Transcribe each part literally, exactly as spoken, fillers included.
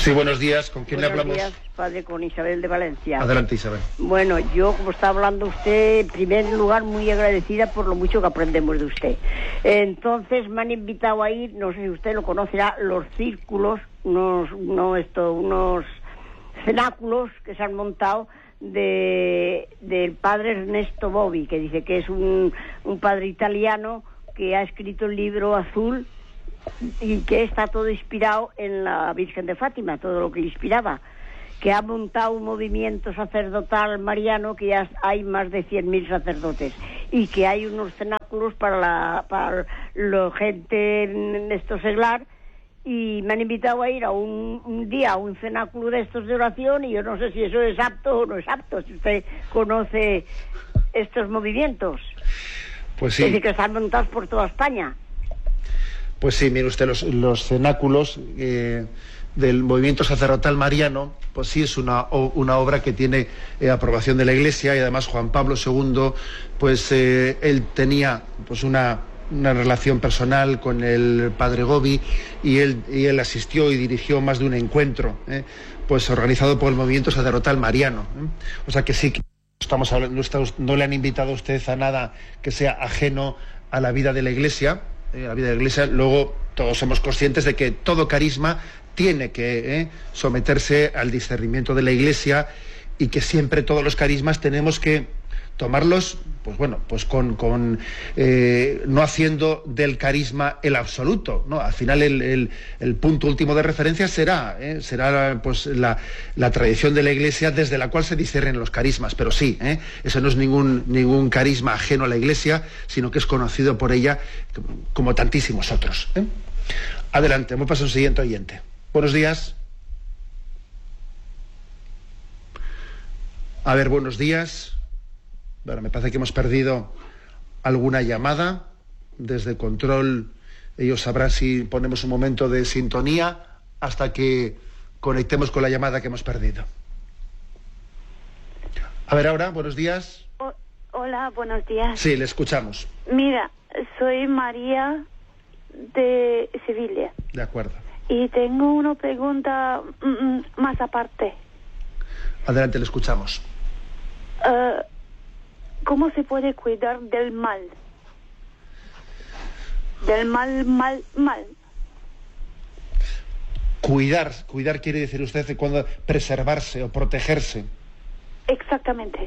Sí, buenos días. ¿Con quién buenos le hablamos? Buenos días, padre, con Isabel de Valencia. Adelante, Isabel. Bueno, yo, como está hablando usted, en primer lugar, muy agradecida por lo mucho que aprendemos de usted. Entonces, me han invitado a ir, no sé si usted lo conocerá, los círculos, unos, no, esto, unos cenáculos que se han montado de del padre Ernesto Bovi, que dice que es un, un padre italiano que ha escrito el libro Azul, y que está todo inspirado en la Virgen de Fátima, todo lo que le inspiraba, que ha montado un movimiento sacerdotal mariano, que ya hay más de cien mil sacerdotes, y que hay unos cenáculos para la para la gente en estos seglar, y me han invitado a ir a un, un día a un cenáculo de estos de oración, y yo no sé si eso es apto o no es apto, si usted conoce estos movimientos. Pues sí. Es decir, que están montados por toda España. Pues sí, mire usted, los, los cenáculos eh, del movimiento sacerdotal mariano, pues sí es una, o, una obra que tiene eh, aprobación de la Iglesia, y además Juan Pablo segundo, pues eh, él tenía pues una, una relación personal con el padre Gobi, y él, y él asistió y dirigió más de un encuentro, eh, pues organizado por el movimiento sacerdotal mariano. Eh. O sea que sí, que estamos hablando, no, está, no le han invitado a usted a nada que sea ajeno a la vida de la Iglesia. La vida de la Iglesia. Luego todos somos conscientes de que todo carisma tiene que eh, someterse al discernimiento de la Iglesia, y que siempre todos los carismas tenemos que tomarlos, pues bueno, pues con, con eh, no haciendo del carisma el absoluto, ¿no? Al final el, el, el punto último de referencia será, eh, será pues la, la tradición de la Iglesia desde la cual se disciernen los carismas, pero sí, eh, eso no es ningún, ningún carisma ajeno a la Iglesia, sino que es conocido por ella como tantísimos otros. ¿eh? Adelante, vamos a pasar a un siguiente oyente. Buenos días. A ver, buenos días. Bueno, me parece que hemos perdido alguna llamada. Desde control ellos sabrán si ponemos un momento de sintonía hasta que conectemos con la llamada que hemos perdido. A ver, ahora, buenos días. O- hola, buenos días. Sí, le escuchamos. Mira, soy María de Sevilla. De acuerdo. Y tengo una pregunta mm, más aparte. Adelante, le escuchamos. Uh, ¿Cómo se puede cuidar del mal? Del mal, mal, mal. Cuidar, cuidar quiere decir usted cuando preservarse o protegerse. Exactamente.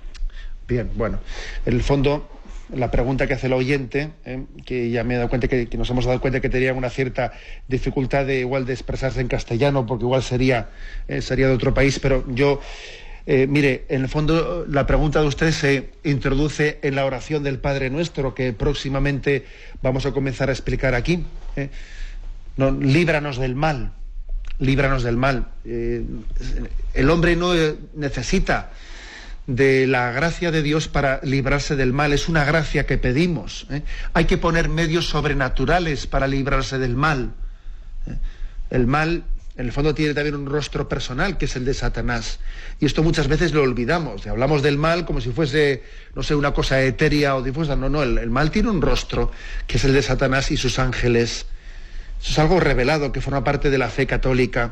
Bien, bueno, en el fondo, la pregunta que hace el oyente, eh, que ya me he dado cuenta que, que nos hemos dado cuenta que tenía una cierta dificultad de igual de expresarse en castellano, porque igual sería, eh, sería de otro país, pero yo... Eh, mire, en el fondo la pregunta de usted se introduce en la oración del Padre Nuestro, que próximamente vamos a comenzar a explicar aquí. ¿eh? No, líbranos del mal, líbranos del mal. Eh, el hombre no necesita de la gracia de Dios para librarse del mal, es una gracia que pedimos. ¿eh? Hay que poner medios sobrenaturales para librarse del mal. ¿eh? El mal... en el fondo tiene también un rostro personal, que es el de Satanás. Y esto muchas veces lo olvidamos. Hablamos del mal como si fuese, no sé, una cosa etérea o difusa. No, no, el, el mal tiene un rostro, que es el de Satanás y sus ángeles. Eso es algo revelado, que forma parte de la fe católica.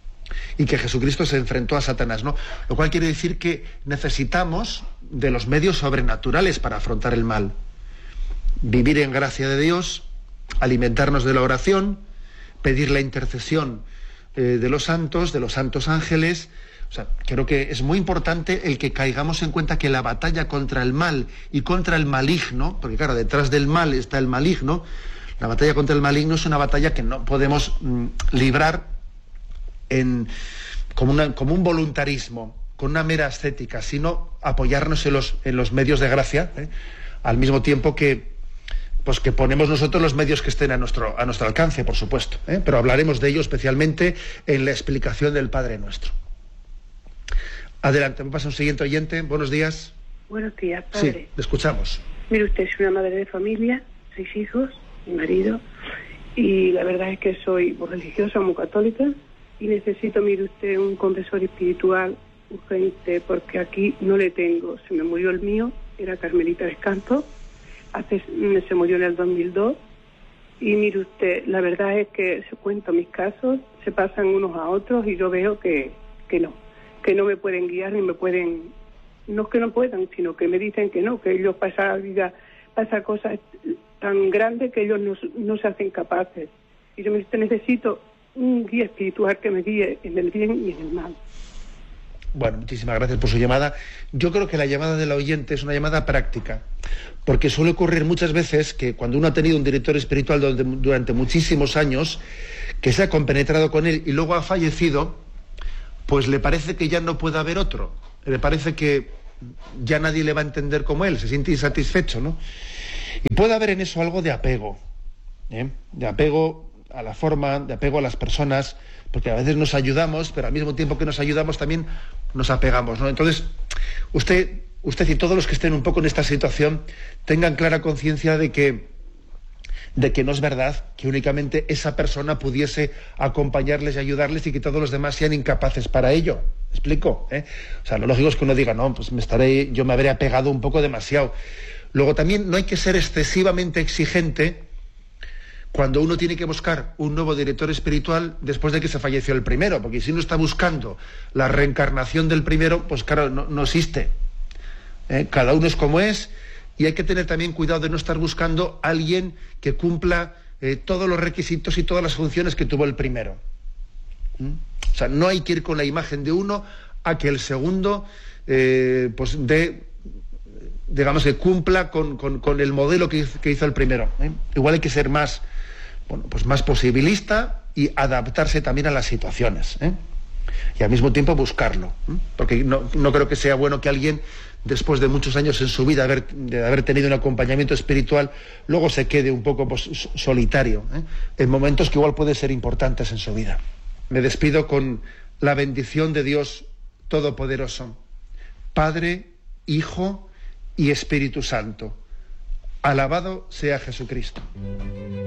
Y que Jesucristo se enfrentó a Satanás, ¿no? Lo cual quiere decir que necesitamos de los medios sobrenaturales para afrontar el mal. Vivir en gracia de Dios, alimentarnos de la oración, pedir la intercesión de los santos, de los santos ángeles. O sea, creo que es muy importante el que caigamos en cuenta que la batalla contra el mal y contra el maligno, porque claro, detrás del mal está el maligno, la batalla contra el maligno es una batalla que no podemos mm, librar en, como, una, como un voluntarismo, con una mera ascética, sino apoyarnos en los, en los medios de gracia, ¿eh? al mismo tiempo que pues que ponemos nosotros los medios que estén a nuestro, a nuestro alcance, por supuesto, ¿eh? pero hablaremos de ello especialmente en la explicación del Padre Nuestro. Adelante, me pasa un siguiente oyente. Buenos días. Buenos días, padre. Sí, le escuchamos. Mire usted, soy una madre de familia, seis hijos, mi marido, y la verdad es que soy muy religiosa, muy católica, y necesito, mire usted, un confesor espiritual urgente, porque aquí no le tengo. Se me murió el mío, era Carmelita Descanso, hace, se murió en el dos mil dos, Y mire usted, la verdad es que se cuento mis casos, se pasan unos a otros y yo veo que, que no, que no me pueden guiar ni me pueden, no es que no puedan, sino que me dicen que no, que ellos pasan vida, pasan cosas tan grandes que ellos no, no se hacen capaces. Y yo necesito un guía espiritual que me guíe en el bien y en el mal. Bueno, muchísimas gracias por su llamada. Yo creo que la llamada del oyente es una llamada práctica, porque suele ocurrir muchas veces que cuando uno ha tenido un director espiritual durante, durante muchísimos años, que se ha compenetrado con él y luego ha fallecido, pues le parece que ya no puede haber otro, le parece que ya nadie le va a entender como él, se siente insatisfecho, ¿no? Y puede haber en eso algo de apego, ¿eh? de apego a la forma, de apego a las personas, porque a veces nos ayudamos, pero al mismo tiempo que nos ayudamos también nos apegamos, ¿no? Entonces, usted, usted y todos los que estén un poco en esta situación tengan clara conciencia de que, de que no es verdad que únicamente esa persona pudiese acompañarles y ayudarles y que todos los demás sean incapaces para ello. ¿Me explico? ¿Eh? O sea, lo lógico es que uno diga, no, pues me estaré, yo me habré apegado un poco demasiado. Luego también no hay que ser excesivamente exigente cuando uno tiene que buscar un nuevo director espiritual después de que se falleció el primero, porque si uno está buscando la reencarnación del primero, pues claro, no, no existe. ¿Eh? Cada uno es como es, y hay que tener también cuidado de no estar buscando a alguien que cumpla eh, todos los requisitos y todas las funciones que tuvo el primero. ¿Mm? O sea, no hay que ir con la imagen de uno a que el segundo eh, pues de digamos que cumpla con, con, con el modelo que, que hizo el primero. ¿eh? Igual hay que ser más bueno, pues más posibilista y adaptarse también a las situaciones, ¿eh? Y al mismo tiempo buscarlo, ¿eh? Porque no, no creo que sea bueno que alguien, después de muchos años en su vida haber, de haber tenido un acompañamiento espiritual, luego se quede un poco pues, solitario, ¿eh? En momentos que igual pueden ser importantes en su vida. Me despido con la bendición de Dios Todopoderoso, Padre, Hijo y Espíritu Santo. Alabado sea Jesucristo.